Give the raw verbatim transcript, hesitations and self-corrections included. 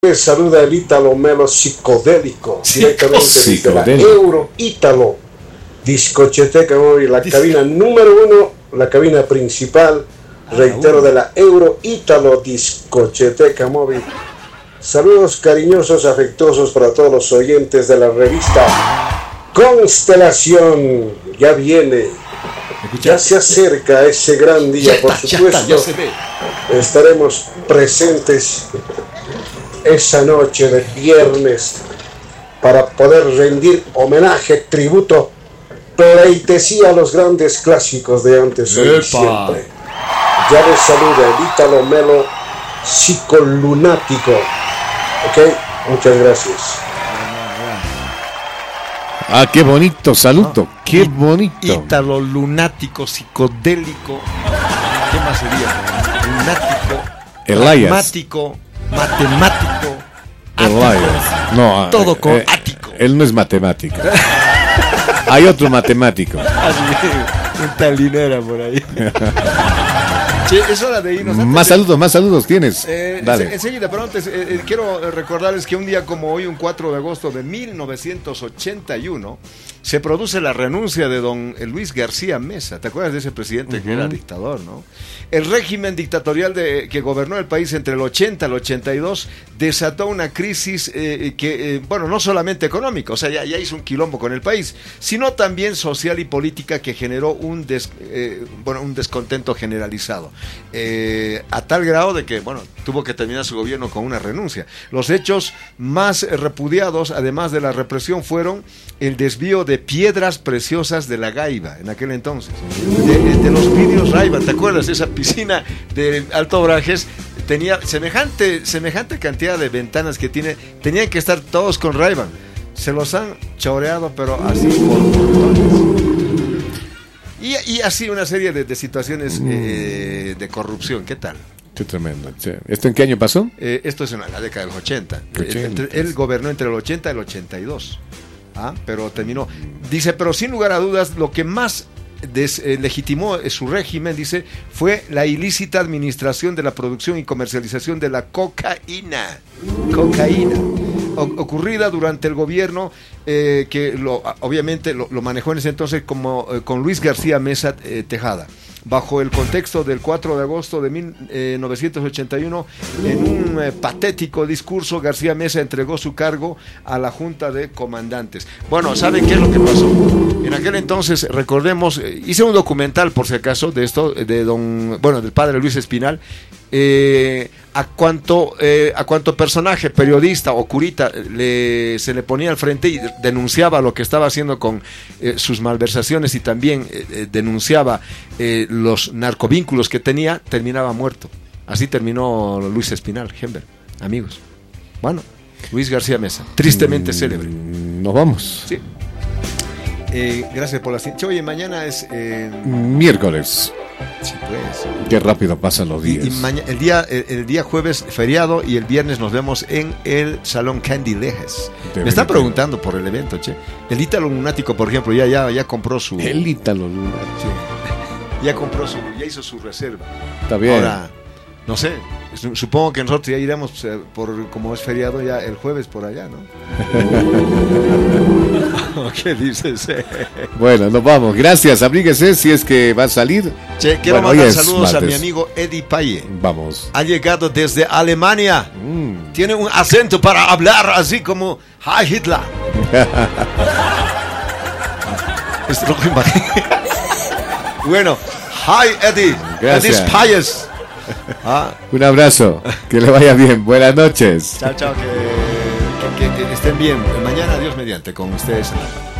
Les saluda el Ítalo Melo psicodélico, directamente desde la Euro Ítalo Discocheteca Móvil, la cabina número uno, la cabina principal, reitero, de la Euro Ítalo Discocheteca Móvil. Saludos cariñosos, afectuosos para todos los oyentes de la revista Constelación. Ya viene, ya se acerca ese gran día, por supuesto. Estaremos presentes esa noche de viernes para poder rendir homenaje, tributo, pleitesía a los grandes clásicos de antes, hoy y siempre. Ya les saluda el Ítalo Melo psicolunático. Ok, muchas gracias. Ah, qué bonito saludo, no, qué bonito. Ítalo lunático, psicodélico. ¿Qué más sería? Lunático, pragmático, matemático, Elias. No, todo con eh, ático. Él no es matemático. Hay otro matemático. Un talinera por ahí. Sí, es hora de irnos. Más de... saludos, más saludos tienes. Eh, Dale. Enseguida, pero antes eh, eh, quiero recordarles que un día como hoy, un cuatro de agosto de mil novecientos ochenta y uno, se produce la renuncia de don Luis García Meza. ¿Te acuerdas de ese presidente uh-huh. que era dictador, no? El régimen dictatorial de, que gobernó el país entre el ochenta al ochenta y dos desató una crisis eh, que, eh, bueno, no solamente económica, o sea, ya, ya hizo un quilombo con el país, sino también social y política que generó un, des, eh, bueno, un descontento generalizado. Eh, a tal grado de que, bueno, tuvo que terminar su gobierno con una renuncia. Los hechos más repudiados, además de la represión, fueron el desvío de piedras preciosas de la Gaiba, en aquel entonces, de, de los vidrios Ray-Ban. ¿Te acuerdas? Esa piscina de Alto Brajes tenía semejante, semejante cantidad de ventanas que tiene, tenían que estar todos con Ray-Ban. Se los han choreado, pero así por montones. Y, y así una serie de, de situaciones mm. eh, de corrupción. ¿Qué tal? Qué tremendo. Sí. ¿Esto en qué año pasó? Eh, esto es en la década de los ochenta. ochenta. Entre, él gobernó entre el ochenta y el ochenta y dos. ¿Ah? Pero terminó. Dice, pero sin lugar a dudas, lo que más deslegitimó eh, su régimen, dice, fue la ilícita administración de la producción y comercialización de la cocaína. Cocaína. O, ocurrida durante el gobierno eh, que lo, obviamente lo, lo manejó en ese entonces como eh, con Luis García Meza eh, Tejada, bajo el contexto del cuatro de agosto de mil novecientos ochenta y uno. En un eh, patético discurso, García Meza entregó su cargo a la Junta de Comandantes. Bueno, ¿saben qué es lo que pasó? En aquel entonces, recordemos, eh, hice un documental, por si acaso, de esto, de don, bueno, del padre Luis Espinal. Eh, a cuanto eh, a cuanto personaje, periodista o curita le, se le ponía al frente y denunciaba lo que estaba haciendo con eh, sus malversaciones y también eh, denunciaba eh, los narcovínculos que tenía, terminaba muerto. Así terminó Luis Espinal, Gember, amigos. Bueno, Luis García Meza, tristemente mm, célebre. Nos vamos. Sí. Eh, gracias por la cita. Oye, mañana es eh... miércoles. Sí, pues. Qué rápido pasan los días. Y, y maña, el día el, el día jueves feriado y el viernes nos vemos en el Salón Candy Lejes. Me están preguntando por el evento, che. El Ítalo Lunático, por ejemplo, ya ya ya compró su. El Ítalo Lunático. Sí. Ya compró su, ya hizo su reserva. Está bien. Ahora, no sé, supongo que nosotros ya iremos por, como es feriado, ya el jueves por allá, ¿no? ¿Qué dices? Bueno, nos vamos. Gracias, abríguese si es que va a salir. Che, quiero bueno, mandar saludos a mi amigo Eddie Paye. Vamos. Ha llegado desde Alemania. Mm. Tiene un acento para hablar así como Hi Hitler. Esto lo imagino. Bueno, hi Eddie. Gracias. Eddie Payes. Ah. Un abrazo, que le vaya bien, buenas noches. Chao, chao, que, que, que estén bien. Mañana, Dios mediante, con ustedes.